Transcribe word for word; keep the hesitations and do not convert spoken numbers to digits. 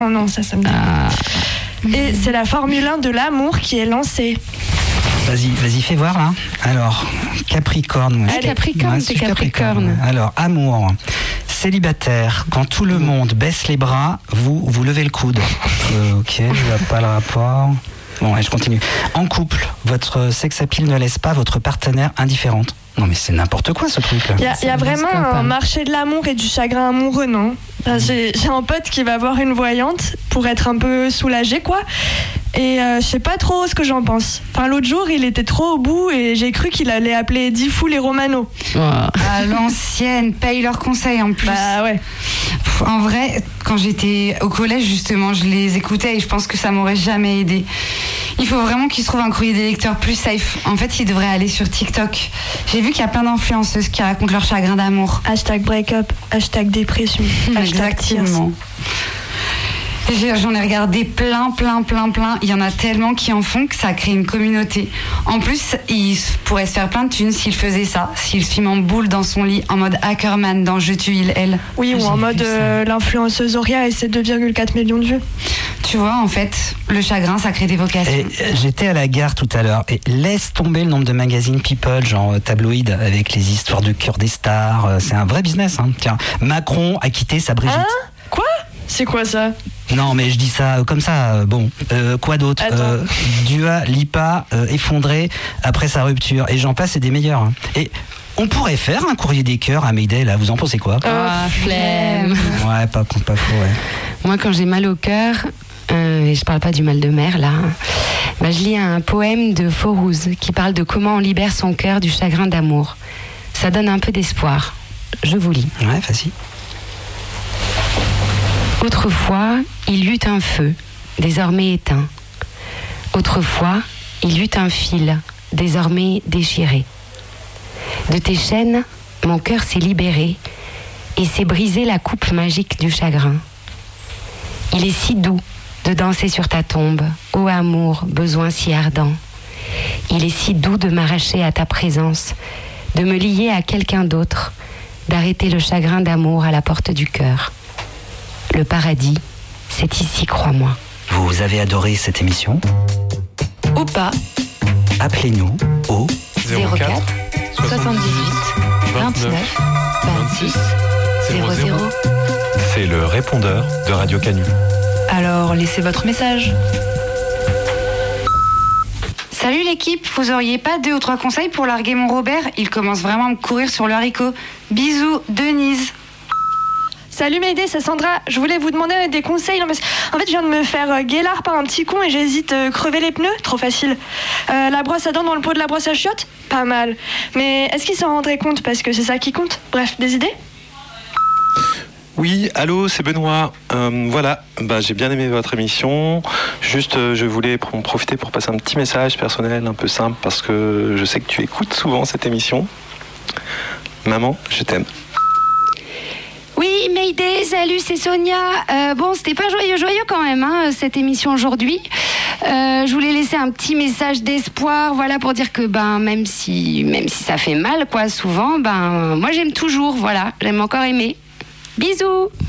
Oh non, ça, ça me dit. Ah. Et c'est la Formule un de l'amour qui est lancée. Vas-y, vas-y, fais voir là. Alors, Capricorne. Ah, Capricorne, Ouais, c'est je suis Capricorne. Alors, amour. Célibataire, quand tout le monde baisse les bras, vous, vous levez le coude. Euh, ok, je vois pas le rapport. Bon, allez, je continue. En couple, votre sex-appeal ne laisse pas votre partenaire indifférente. Non mais c'est n'importe quoi ce truc là. Il y a, y a vraiment un marché de l'amour et du chagrin amoureux, non? Enfin, j'ai, j'ai un pote qui va voir une voyante pour être un peu soulagé, quoi. Et euh, je sais pas trop ce que j'en pense. Enfin, l'autre jour, il était trop au bout et j'ai cru qu'il allait appeler dix fous les Romano. Oh. À l'ancienne, paye leurs conseils en plus. Bah ouais. Pff, en vrai, quand j'étais au collège, justement, je les écoutais et je pense que ça m'aurait jamais aidé. Il faut vraiment qu'ils se trouvent un courrier des lecteurs plus safe. En fait, ils devraient aller sur TikTok. J'ai vu qu'il y a plein d'influenceuses qui racontent leur chagrin d'amour. Hashtag break-up, hashtag dépression, hashtag tears. Exactement. J'en ai regardé plein, plein, plein, plein. Il y en a tellement qui en font que ça crée une communauté. En plus, ils pourraient se faire plein de thunes s'ils faisaient ça. S'ils se filment en boule dans son lit, en mode Hackerman dans Je tue, il, elle. Oui, ou en mode euh, l'influenceuse Auria et ses deux virgule quatre millions de vues. Tu vois, en fait, le chagrin, ça crée des vocations. Et, euh, j'étais à la gare tout à l'heure et laisse tomber le nombre de magazines People, genre euh, tabloïd, avec les histoires de cœur des stars. Euh, c'est un vrai business. Hein. Tiens, Macron a quitté sa Brigitte. Hein? Quoi? C'est quoi ça? Non, mais je dis ça euh, comme ça. euh, Bon, euh, quoi d'autre? euh, Dua Lipa euh, effondré après sa rupture. Et j'en passe, c'est des meilleurs. Hein. Et on pourrait faire un courrier des cœurs à Mayday, là. Vous en pensez quoi? Ah, flemme. Ouais, pas, pas faux, ouais. Moi, quand j'ai mal au cœur, euh, et je parle pas du mal de mer, là, bah, je lis un poème de Faurouz qui parle de comment on libère son cœur du chagrin d'amour. Ça donne un peu d'espoir. Je vous lis. Ouais, vas-y. Autrefois, il y eut un feu, désormais éteint. Autrefois, il y eut un fil, désormais déchiré. De tes chaînes, mon cœur s'est libéré et s'est brisé la coupe magique du chagrin. Il est si doux de danser sur ta tombe, ô amour, besoin si ardent. Il est si doux de m'arracher à ta présence, de me lier à quelqu'un d'autre, d'arrêter le chagrin d'amour à la porte du cœur. Le paradis, c'est ici, crois-moi. Vous avez adoré cette émission? Ou pas. Appelez-nous au zéro quatre soixante-dix-huit vingt-neuf vingt-six zéro zéro. C'est le répondeur de Radio Canu. Alors, laissez votre message. Salut l'équipe, vous auriez pas deux ou trois conseils pour larguer mon Robert? Il commence vraiment à me courir sur le haricot. Bisous, Denise. Salut Mayday, c'est Sandra. Je voulais vous demander des conseils. Non, parce... En fait, je viens de me faire euh, guélard par un petit con et j'hésite euh, crever les pneus. Trop facile. Euh, la brosse à dents dans le pot de la brosse à chiottes? Pas mal. Mais est-ce qu'il s'en rendrait compte? Parce que c'est ça qui compte. Bref, des idées? Oui, allô, c'est Benoît. Euh, voilà, bah, j'ai bien aimé votre émission. Juste, euh, je voulais en profiter pour passer un petit message personnel un peu simple parce que je sais que tu écoutes souvent cette émission. Maman, je t'aime. Oui, Mayday, salut, c'est Sonia. Euh, bon, c'était pas joyeux, joyeux quand même, hein, cette émission aujourd'hui. Euh, je voulais laisser un petit message d'espoir, voilà, pour dire que, ben, même si, même si ça fait mal, quoi, souvent, ben, moi j'aime toujours, voilà, j'aime encore aimer. Bisous.